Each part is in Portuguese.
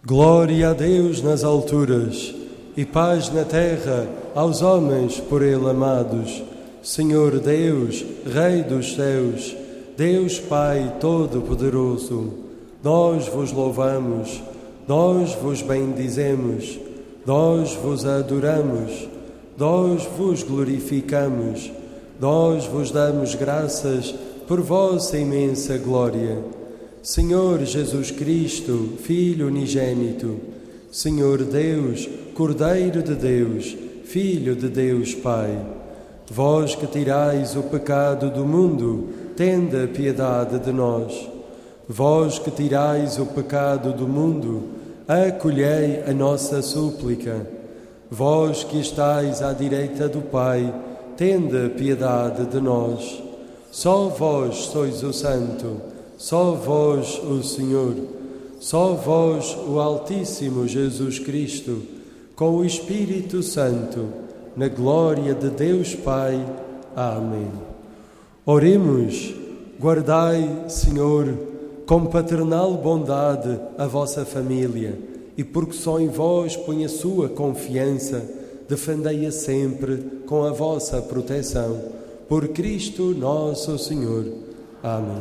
Glória a Deus nas alturas e paz na terra aos homens por Ele amados. Senhor Deus, Rei dos céus, Deus Pai Todo-Poderoso, nós vos louvamos, nós vos bendizemos, nós vos adoramos, nós vos glorificamos, nós vos damos graças por vossa imensa glória. Senhor Jesus Cristo, Filho unigênito, Senhor Deus, Cordeiro de Deus, Filho de Deus Pai, vós que tirais o pecado do mundo, tende piedade de nós. Vós que tirais o pecado do mundo, acolhei a nossa súplica. Vós que estais à direita do Pai, tende piedade de nós. Só vós sois o Santo, só vós o Senhor, só vós o Altíssimo Jesus Cristo, com o Espírito Santo, na glória de Deus Pai. Amém. Oremos, guardai, Senhor, com paternal bondade a vossa família, e porque só em vós põe a sua confiança, defendei-a sempre com a vossa proteção. Por Cristo nosso Senhor. Amém.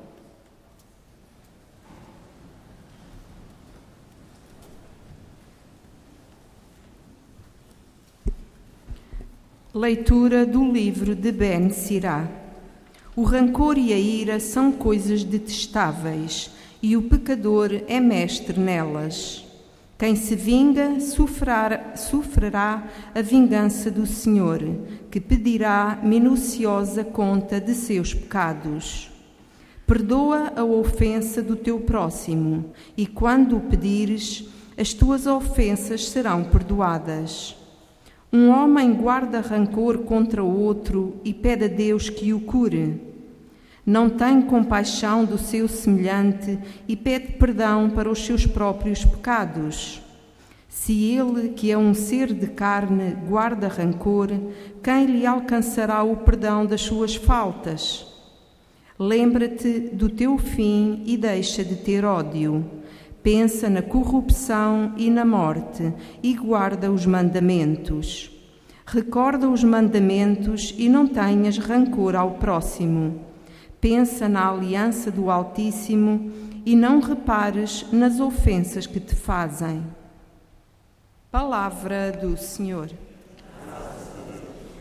Leitura do livro de Ben Sirá. O rancor e a ira são coisas detestáveis, e o pecador é mestre nelas. Quem se vinga sofrerá a vingança do Senhor, que pedirá minuciosa conta de seus pecados. Perdoa a ofensa do teu próximo, e quando o pedires, as tuas ofensas serão perdoadas. Um homem guarda rancor contra o outro e pede a Deus que o cure. Não tem compaixão do seu semelhante e pede perdão para os seus próprios pecados. Se ele, que é um ser de carne, guarda rancor, quem lhe alcançará o perdão das suas faltas? Lembra-te do teu fim e deixa de ter ódio. Pensa na corrupção e na morte e guarda os mandamentos. Recorda os mandamentos e não tenhas rancor ao próximo. Pensa na aliança do Altíssimo e não repares nas ofensas que te fazem. Palavra do Senhor.